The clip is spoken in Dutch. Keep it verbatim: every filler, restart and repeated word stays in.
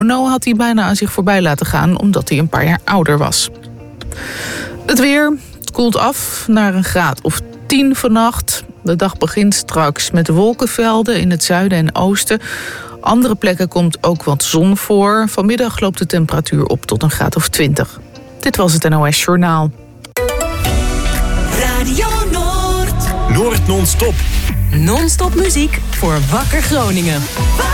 Nou had hij bijna aan zich voorbij laten gaan omdat hij een paar jaar ouder was. Het weer, het koelt af naar een graad of tien vannacht. De dag begint straks met wolkenvelden in het zuiden en oosten. Andere plekken komt ook wat zon voor. Vanmiddag loopt de temperatuur op tot een graad of twintig. Dit was het N O S Journaal. Radio Noord. Noord non-stop. Non-stop muziek voor Wakker Groningen.